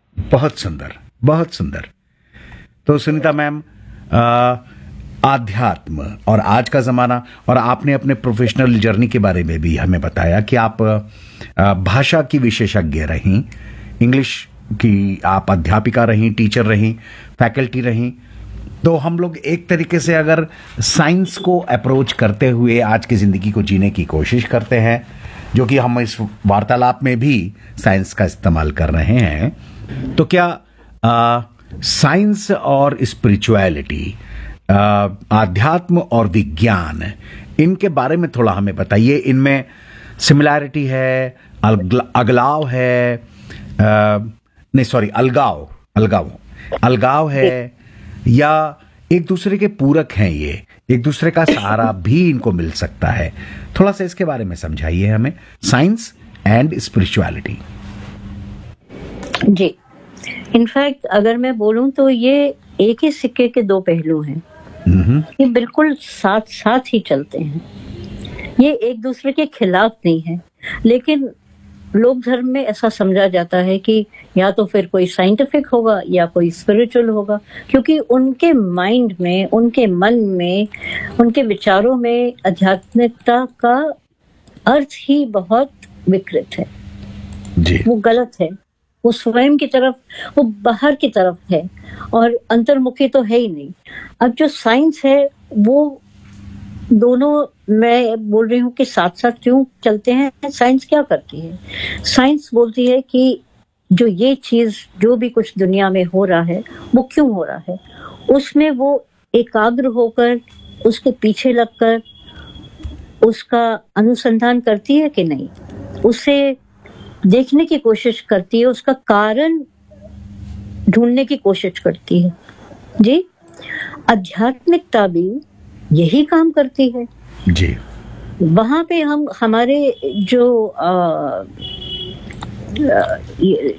बहुत सुंदर, बहुत सुंदर। तो सुनीता मैम, आध्यात्म और आज का ज़माना, और आपने अपने प्रोफेशनल जर्नी के बारे में भी हमें बताया कि आप भाषा की विशेषज्ञ रहीं, इंग्लिश की आप अध्यापिका रहीं, टीचर रहीं, फैकल्टी रहीं। तो हम लोग एक तरीके से अगर साइंस को अप्रोच करते हुए आज की ज़िंदगी को जीने की कोशिश करते हैं, जो कि हम इस वार्तालाप में भी साइंस का इस्तेमाल कर रहे हैं, तो क्या साइंस और स्पिरिचुअलिटी, आध्यात्म और विज्ञान, इनके बारे में थोड़ा हमें बताइए। इनमें सिमिलैरिटी है, अलगाव है, नहीं सॉरी, अलगाव अलगाव अलगाव है, या एक दूसरे के पूरक हैं? ये एक दूसरे का सहारा भी इनको मिल सकता है? थोड़ा सा इसके बारे में समझाइए हमें, science and spirituality. Ji, in fact अगर मैं बोलूं तो ये एक ही सिक्के के दो पहलू हैं। ये बिल्कुल साथ साथ ही चलते हैं, ये एक दूसरे के खिलाफ नहीं है। लेकिन लोक धर्म में ऐसा समझा जाता है कि या तो फिर कोई साइंटिफिक होगा या कोई स्पिरिचुअल होगा, क्योंकि उनके माइंड में, उनके मन में, उनके विचारों में आध्यात्मिकता का अर्थ ही बहुत विकृत है जी। वो गलत है, वो स्वयं की तरफ, वो बाहर की तरफ है और अंतर्मुखी तो है ही नहीं। अब जो साइंस है वो दोनों, मैं बोल रही हूँ कि साथ साथ क्यों चलते हैं। साइंस क्या करती है? साइंस बोलती है कि जो ये चीज, जो भी कुछ दुनिया में हो रहा है, वो क्यों हो रहा है, उसमें वो एकाग्र होकर, उसके पीछे लगकर उसका अनुसंधान करती है कि नहीं, उसे देखने की कोशिश करती है, उसका कारण ढूंढने की कोशिश करती है जी। आध्यात्मिकता भी यही काम करती है जी। वहां पे हम हमारे जो